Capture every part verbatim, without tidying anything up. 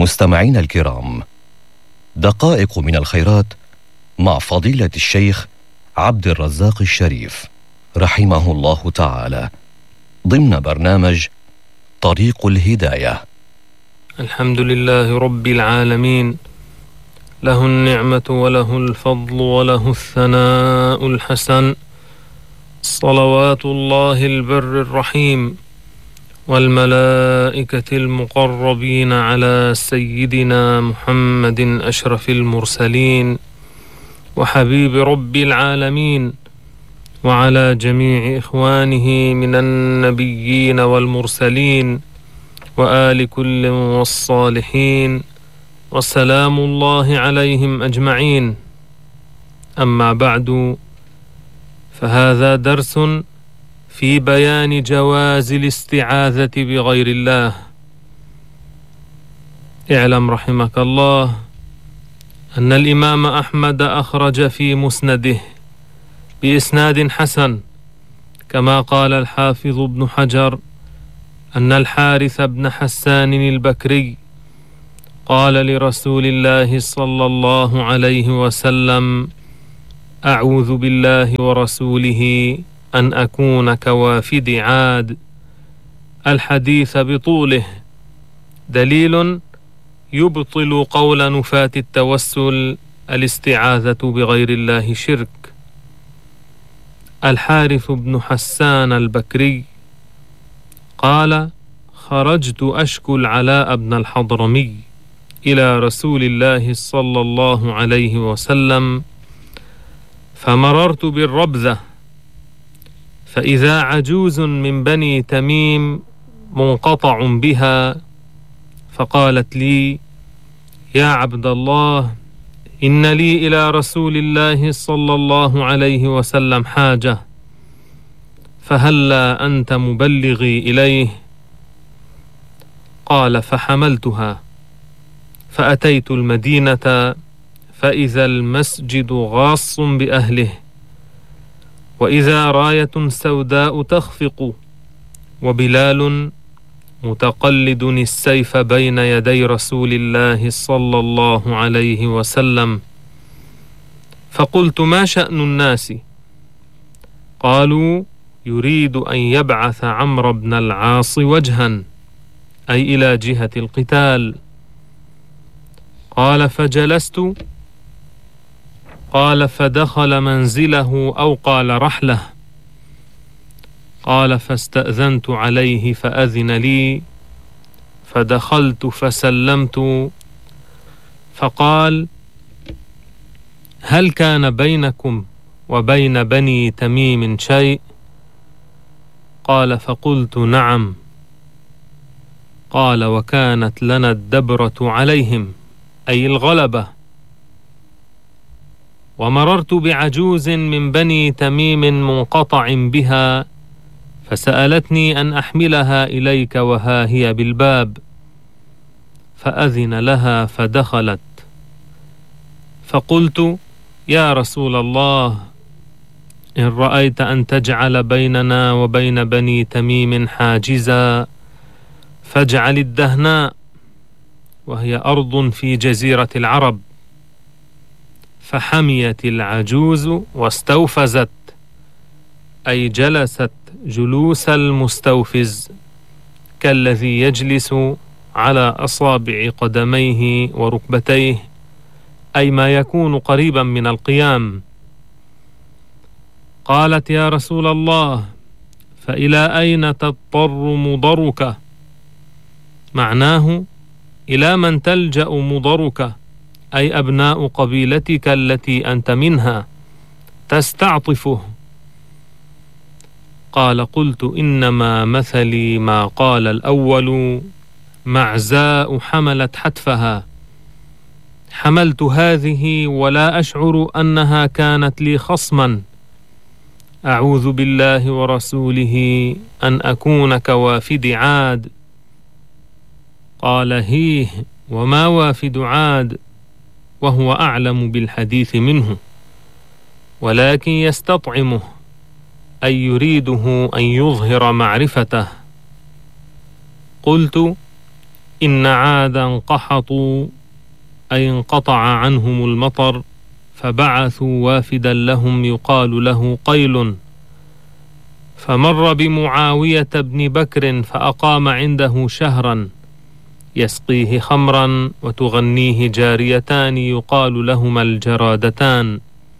مستمعين الكرام، دقائق من الخيرات مع فضيلة الشيخ عبد الرزاق الشريف رحمه الله تعالى ضمن برنامج طريق الهداية. الحمد لله رب العالمين، له النعمة وله الفضل وله الثناء الحسن، صلوات الله البر الرحيم والملائكة المقربين على سيدنا محمد أشرف المرسلين وحبيب رب العالمين، وعلى جميع إخوانه من النبيين والمرسلين وآل كل والصالحين، وسلام الله عليهم أجمعين. أما بعد، فهذا درس في بيان جواز الاستعاذة بغير الله. اعلم رحمك الله أن الإمام أحمد أخرج في مسنده بإسناد حسن، كما قال الحافظ ابن حجر أن الحارث بن حسان البكري قال لرسول الله صلى الله عليه وسلم: أعوذ بالله ورسوله أن أكون كوافد عاد. الحديث بطوله دليل يبطل قول نفاة التوسل الاستعاذة بغير الله شرك. الحارث بن حسان البكري قال: خرجت أشكو العلاء بن الحضرمي إلى رسول الله صلى الله عليه وسلم، فمررت بالربذة، فإذا عجوز من بني تميم منقطع بها، فقالت لي: يا عبد الله، إن لي إلى رسول الله صلى الله عليه وسلم حاجة، فهلا أنت مبلغي إليه؟ قال: فحملتها فأتيت المدينة، فإذا المسجد غاص بأهله، وإذا راية سوداء تخفق، وبلال متقلد السيف بين يدي رسول الله صلى الله عليه وسلم. فقلت: ما شأن الناس؟ قالوا: يريد أن يبعث عمرو بن العاص وجها، أي إلى جهة القتال. قال: فجلست. قال: فدخل منزله أو قال رحله. قال: فاستأذنت عليه فأذن لي، فدخلت فسلمت، فقال: هل كان بينكم وبين بني تميم شيء؟ قال: فقلت: نعم. قال: وكانت لنا الدبرة عليهم، أي الغلبة. ومررت بعجوز من بني تميم منقطع بها، فسألتني أن أحملها إليك وها هي بالباب، فأذن لها فدخلت. فقلت: يا رسول الله، إن رأيت أن تجعل بيننا وبين بني تميم حاجزا فاجعل الدهناء، وهي أرض في جزيرة العرب. فحميت العجوز واستوفزت، أي جلست جلوس المستوفز، كالذي يجلس على أصابع قدميه وركبتيه، أي ما يكون قريبا من القيام. قالت: يا رسول الله، فإلى أين تضطر مضرك؟ معناه: إلى من تلجأ مضرك، أي أبناء قبيلتك التي أنت منها، تستعطفه. قال: قلت: إنما مثلي ما قال الأول، معزاء حملت حتفها. حملت هذه ولا أشعر أنها كانت لي خصما. أعوذ بالله ورسوله أن أكون كوافد عاد. قال: هيه، وما وافد عاد؟ وهو أعلم بالحديث منه، ولكن يستطعمه، أي يريده أن يظهر معرفته. قلت: إن عادا قحطوا أي انقطع عنهم المطر، فبعثوا وافدا لهم يقال له قيل، فمر بمعاوية بن بكر فأقام عنده شهرا يسقيه خمرا وتغنيه جاريتان يقال لهما الجرادتان.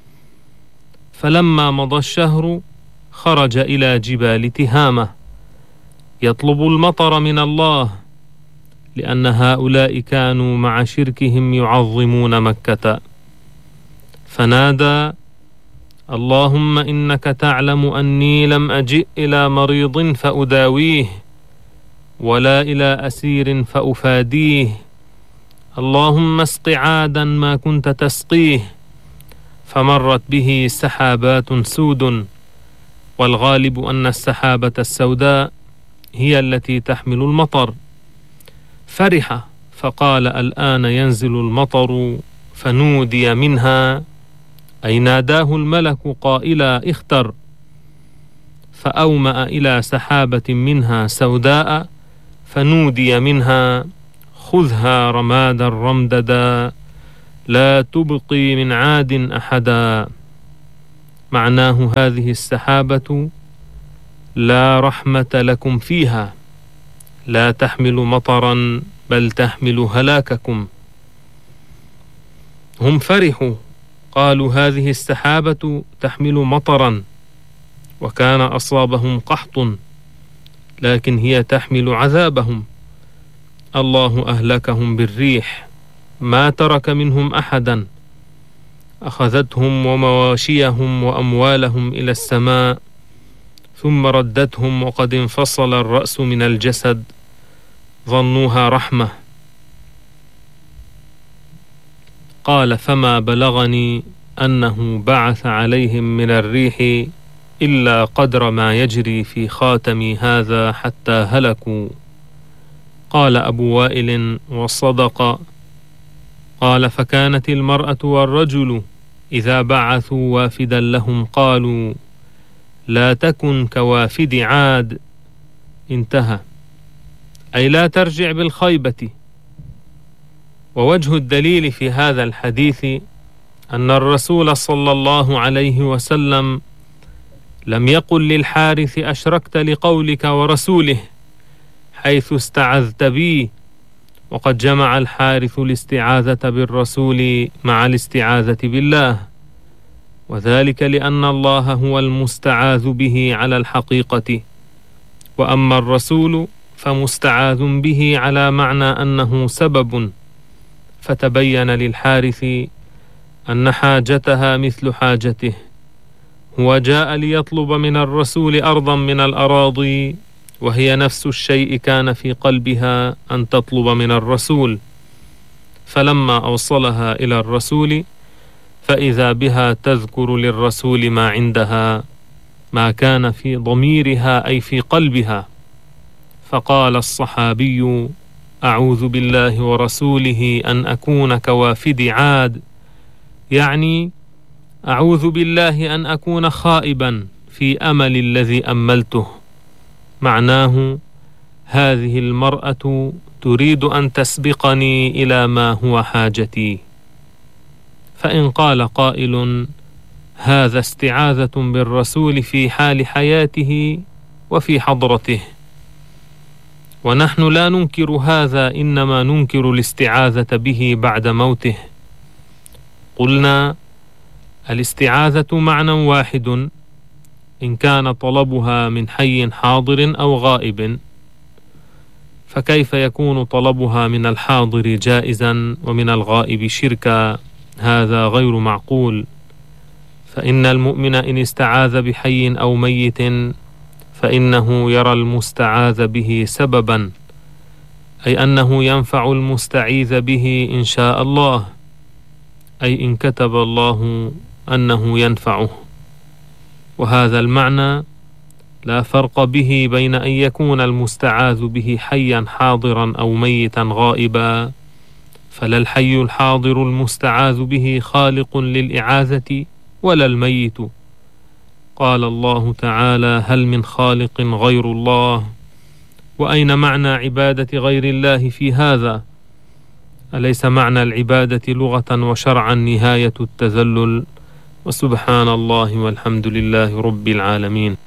فلما مضى الشهر خرج إلى جبال تهامة يطلب المطر من الله، لأن هؤلاء كانوا مع شركهم يعظمون مكة، فنادى: اللهم إنك تعلم أني لم أجئ إلى مريض فأداويه ولا إلى أسير فأفاديه، اللهم اسق عادا ما كنت تسقيه. فمرت به سحابات سود، والغالب أن السحابة السوداء هي التي تحمل المطر، فرح فقال: الآن ينزل المطر، فنودي منها أي ناداه الملك قائلا: اختر، فأومأ إلى سحابة منها سوداء فنودي منها: خذها رمادا رمددا لا تبقي من عاد أحدا. معناه: هذه السحابة لا رحمة لكم فيها، لا تحمل مطرا بل تحمل هلاككم. هم فرحوا، قالوا: هذه السحابة تحمل مطرا، وكان أصابهم قحط، لكن هي تحمل عذابهم. الله أهلكهم بالريح، ما ترك منهم أحدا، أخذتهم ومواشيهم وأموالهم إلى السماء، ثم ردتهم وقد انفصل الرأس من الجسد، ظنوها رحمة. قال: فما بلغني أنه بعث عليهم من الريح إلا قدر ما يجري في خاتمي هذا حتى هلكوا. قال أبو وائل: وصدق. قال: فكانت المرأة والرجل إذا بعثوا وافدا لهم قالوا: لا تكن كوافد عاد. انتهى، أي لا ترجع بالخيبة. ووجه الدليل في هذا الحديث أن الرسول صلى الله عليه وسلم لم يقل للحارث: أشركت لقولك ورسوله، حيث استعذت بي، وقد جمع الحارث الاستعاذة بالرسول مع الاستعاذة بالله، وذلك لأن الله هو المستعاذ به على الحقيقة، وأما الرسول فمستعاذ به على معنى أنه سبب. فتبين للحارث أن حاجتها مثل حاجته، هو جاء ليطلب من الرسول أرضا من الأراضي، وهي نفس الشيء كان في قلبها أن تطلب من الرسول، فلما أوصلها إلى الرسول فإذا بها تذكر للرسول ما عندها، ما كان في ضميرها أي في قلبها. فقال الصحابي: أعوذ بالله ورسوله أن أكون كوافد عاد، يعني أعوذ بالله أن أكون خائبا في أمل الذي أملته. معناه: هذه المرأة تريد أن تسبقني إلى ما هو حاجتي. فإن قال قائل: هذا استعاذة بالرسول في حال حياته وفي حضرته، ونحن لا ننكر هذا، إنما ننكر الاستعاذة به بعد موته. قلنا: الاستعاذة معنى واحد إن كان طلبها من حي حاضر أو غائب، فكيف يكون طلبها من الحاضر جائزا ومن الغائب شركا؟ هذا غير معقول. فإن المؤمن إن استعاذ بحي أو ميت فإنه يرى المستعاذ به سببا، أي أنه ينفع المستعيذ به إن شاء الله، أي إن كتب الله أنه ينفعه. وهذا المعنى لا فرق به بين أن يكون المستعاذ به حيا حاضرا أو ميتا غائبا، فلا الحي الحاضر المستعاذ به خالق للإعاذة ولا الميت. قال الله تعالى: هل من خالق غير الله؟ وأين معنى عبادة غير الله في هذا؟ أليس معنى العبادة لغة وشرعا نهاية التذلل؟ وسبحان الله والحمد لله رب العالمين.